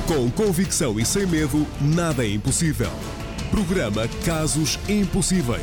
Com convicção e sem medo, nada é impossível. Programa Casos Impossíveis.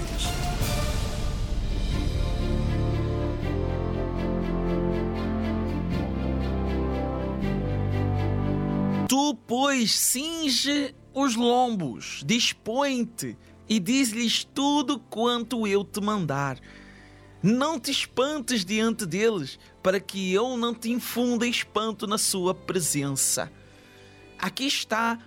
Tu, pois, cinge os lombos, dispõe-te e diz-lhes tudo quanto eu te mandar. Não te espantes diante deles, para que eu não te infunda espanto na sua presença. Aqui está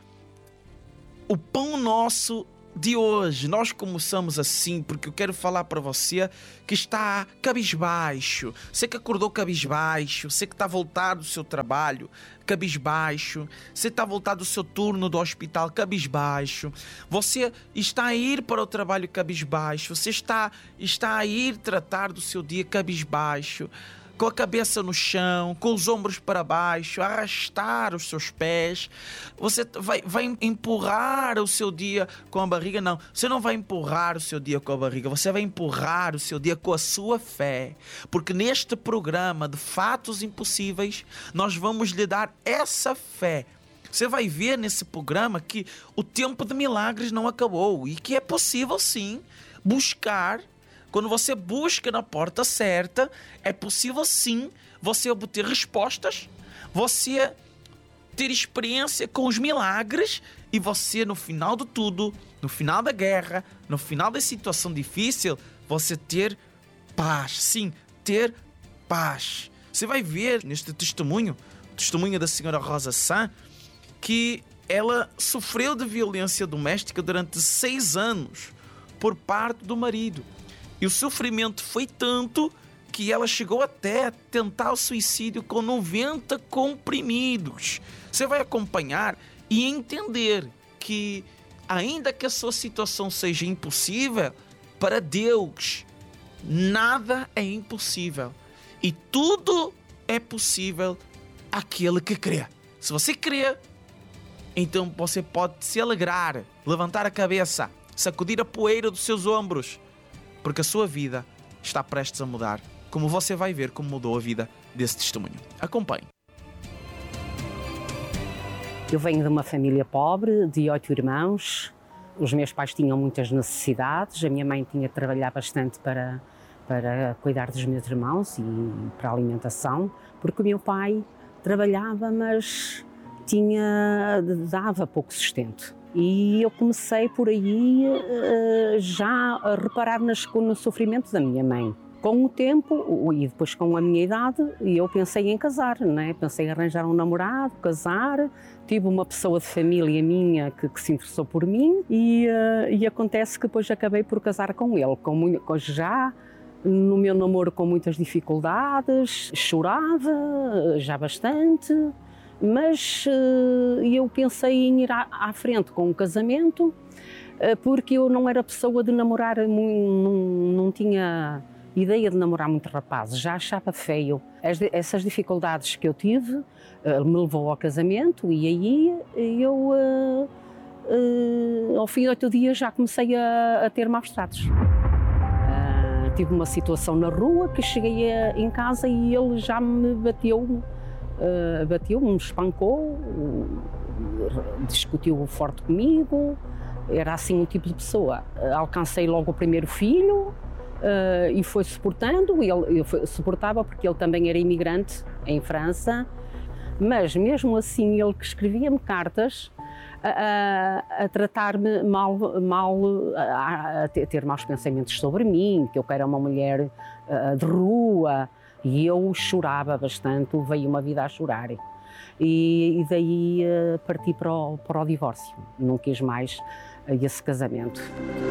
o pão nosso de hoje. Nós começamos assim porque eu quero falar para você que está cabisbaixo. Você que acordou cabisbaixo, você que está voltado do seu trabalho cabisbaixo, você está voltado do seu turno do hospital cabisbaixo, você está a ir para o trabalho cabisbaixo, você está a ir tratar do seu dia cabisbaixo, com a cabeça no chão, com os ombros para baixo, arrastar os seus pés. Você vai empurrar o seu dia com a barriga. Não, você não vai empurrar o seu dia com a barriga. Você vai empurrar o seu dia com a sua fé. Porque neste programa de Fatos Impossíveis, nós vamos lhe dar essa fé. Você vai ver nesse programa que o tempo de milagres não acabou e que é possível sim buscar. Quando você busca na porta certa, é possível sim você obter respostas, você ter experiência com os milagres e você, no final de tudo, no final da guerra, no final da situação difícil, você ter paz. Sim, ter paz. Você vai ver neste testemunho da senhora Rosa Sá, que ela sofreu de violência doméstica durante 6 anos por parte do marido. E o sofrimento foi tanto que ela chegou até a tentar o suicídio com 90 comprimidos. Você vai acompanhar e entender que, ainda que a sua situação seja impossível, para Deus nada é impossível. E tudo é possível àquele que crê. Se você crê, então você pode se alegrar, levantar a cabeça, sacudir a poeira dos seus ombros, porque a sua vida está prestes a mudar, como você vai ver como mudou a vida desse testemunho. Acompanhe. Eu venho de uma família pobre, de 8 irmãos. Os meus pais tinham muitas necessidades. A minha mãe tinha de trabalhar bastante para cuidar dos meus irmãos e para a alimentação, porque o meu pai trabalhava, mas dava pouco sustento. E eu comecei por aí já a reparar no sofrimento da minha mãe. Com o tempo e depois com a minha idade, eu pensei em casar, né? Pensei em arranjar um namorado, casar. Tive uma pessoa de família minha que se interessou por mim e acontece que depois acabei por casar com ele, já no meu namoro com muitas dificuldades, chorava já bastante. Mas eu pensei em ir à frente com o casamento, porque eu não era pessoa de namorar, não tinha ideia de namorar muitos rapazes, já achava feio. Essas dificuldades que eu tive me levou ao casamento e aí eu, ao fim de 8 dias, já comecei a ter maus tratos. Tive uma situação na rua que cheguei em casa e ele já me bateu, me espancou, discutiu forte comigo, era assim um tipo de pessoa. Alcancei logo o primeiro filho e foi suportando, ele suportava porque ele também era imigrante em França, mas mesmo assim ele que escrevia-me cartas a tratar-me mal, a ter maus pensamentos sobre mim, que eu era uma mulher de rua. E eu chorava bastante, levei uma vida a chorar. E daí parti para o divórcio. Não quis mais esse casamento.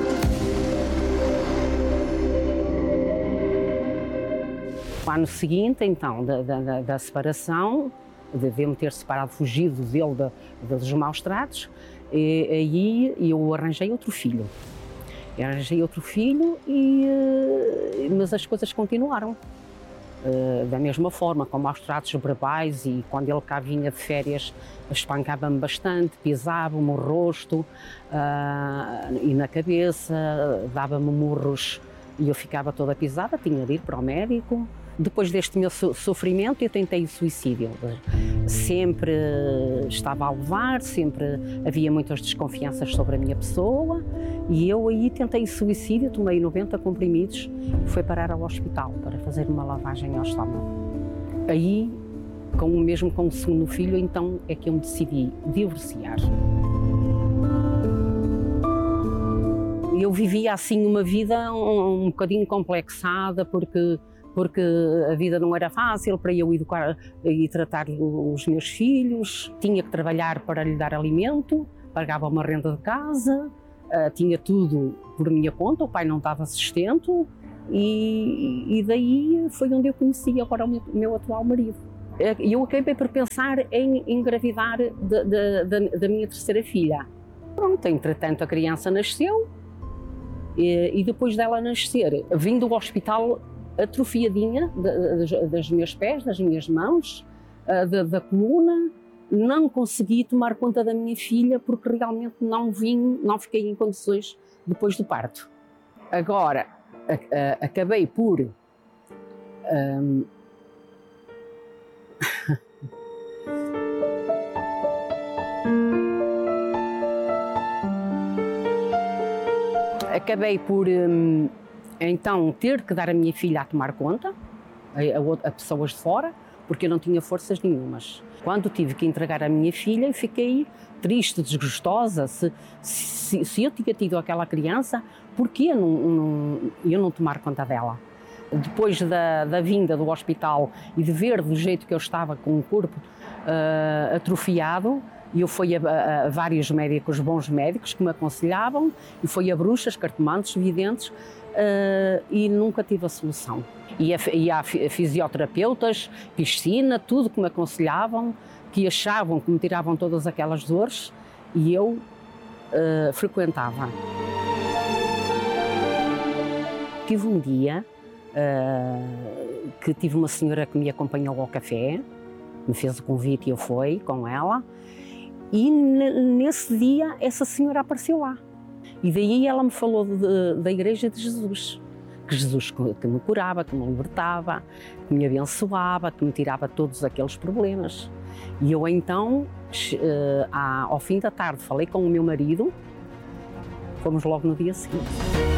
No ano seguinte, então, da separação, de eu me ter separado, fugido dele, dos maus tratos, aí eu arranjei outro filho. Mas as coisas continuaram. Da mesma forma, com maus tratos verbais, e quando ele cá vinha de férias espancava-me bastante, pisava-me o rosto e na cabeça, dava-me murros e eu ficava toda pisada, tinha de ir para o médico Depois deste meu sofrimento, eu tentei o suicídio. Sempre estava a levar, sempre havia muitas desconfianças sobre a minha pessoa e eu aí tentei o suicídio, tomei 90 comprimidos e fui parar ao hospital para fazer uma lavagem ao estômago. Aí, mesmo com o segundo filho, então é que eu me decidi divorciar. Eu vivia assim uma vida um bocadinho complexada porque a vida não era fácil para eu educar e tratar os meus filhos. Tinha que trabalhar para lhe dar alimento, pagava uma renda de casa, tinha tudo por minha conta, o pai não dava sustento e daí foi onde eu conheci agora o meu atual marido. Eu acabei por pensar em engravidar da minha terceira filha. Pronto, entretanto a criança nasceu e depois dela nascer, vim do hospital atrofiadinha dos meus pés, das minhas mãos, da coluna, não consegui tomar conta da minha filha porque realmente não fiquei em condições depois do parto. Agora, acabei por então ter que dar a minha filha a tomar conta a pessoas de fora, porque eu não tinha forças nenhumas. Quando tive que entregar a minha filha, eu fiquei triste, desgostosa. Se eu tinha tido aquela criança, por que eu não tomar conta dela? Depois da vinda do hospital e de ver do jeito que eu estava com o corpo atrofiado, eu fui a vários médicos, bons médicos, que me aconselhavam, e fui a bruxas, cartomantes, videntes, e nunca tive a solução. E há fisioterapeutas, piscina, tudo que me aconselhavam, que achavam que me tiravam todas aquelas dores, e eu frequentava. Tive um dia que tive uma senhora que me acompanhou ao café, me fez o convite e eu fui com ela, e nesse dia essa senhora apareceu lá. E daí ela me falou da Igreja de Jesus, que Jesus que me curava, que me libertava, que me abençoava, que me tirava todos aqueles problemas. E eu então, ao fim da tarde, falei com o meu marido, fomos logo no dia seguinte.